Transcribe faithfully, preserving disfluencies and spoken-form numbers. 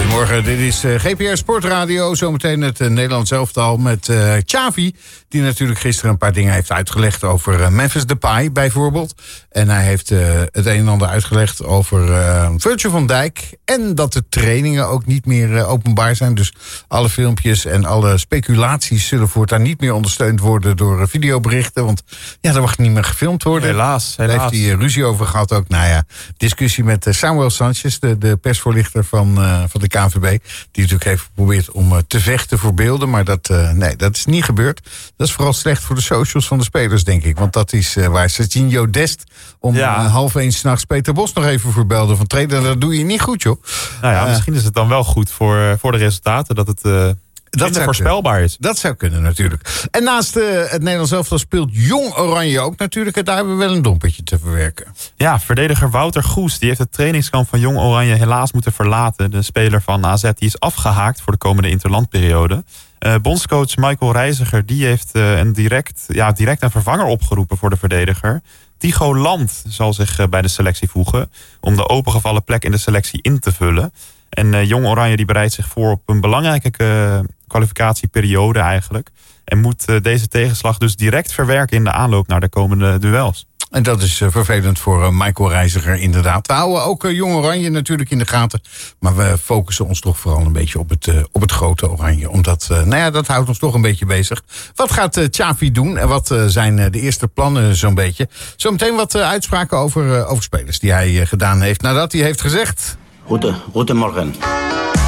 Goedemorgen, dit is uh, G P R Sportradio. Zometeen het uh, Nederlands elftal met uh, Xavi. Die natuurlijk gisteren een paar dingen heeft uitgelegd over uh, Memphis Depay bijvoorbeeld. En hij heeft uh, het een en ander uitgelegd over uh, Virgil van Dijk. En dat de trainingen ook niet meer uh, openbaar zijn. Dus alle filmpjes en alle speculaties zullen voortaan niet meer ondersteund worden door uh, videoberichten. Want ja, er mag niet meer gefilmd worden. Helaas, Daar helaas. heeft hij uh, ruzie over gehad ook. Nou ja, discussie met uh, Samuel Sanchez, de, de persvoorlichter van, uh, van de K N V B. Die natuurlijk heeft geprobeerd om uh, te vechten voor beelden. Maar dat, uh, nee, dat is niet gebeurd. Dat is vooral slecht voor de socials van de spelers, denk ik. Want dat is uh, waar Serginho Dest om ja. uh, half één 's nachts Peter Bos nog even voor belde. Van trainer, dat doe je niet goed, joh. Nou ja, uh, misschien is het dan wel goed voor, voor de resultaten dat het uh, dat voorspelbaar is. Dat zou kunnen, natuurlijk. En naast uh, het Nederlands elftal speelt Jong Oranje ook natuurlijk. En daar hebben we wel een dompertje te verwerken. Ja, verdediger Wouter Goes die heeft het trainingskamp van Jong Oranje helaas moeten verlaten. De speler van A Z die is afgehaakt voor de komende interlandperiode. Uh, bondscoach Michael Reiziger die heeft uh, een direct, ja, direct een vervanger opgeroepen voor de verdediger. Tycho Land zal zich uh, bij de selectie voegen om de opengevallen plek in de selectie in te vullen. En uh, Jong Oranje die bereidt zich voor op een belangrijke uh, kwalificatieperiode eigenlijk. En moet uh, deze tegenslag dus direct verwerken in de aanloop naar de komende duels. En dat is uh, vervelend voor uh, Michael Reiziger inderdaad. We houden ook uh, Jong Oranje natuurlijk in de gaten. Maar we focussen ons toch vooral een beetje op het, uh, op het grote Oranje. Omdat, uh, nou ja, dat houdt ons toch een beetje bezig. Wat gaat uh, Xavi doen? En wat uh, zijn uh, de eerste plannen zo'n beetje? Zometeen wat uh, uitspraken over, uh, over spelers die hij uh, gedaan heeft. Nadat hij heeft gezegd... Goede, goedemorgen.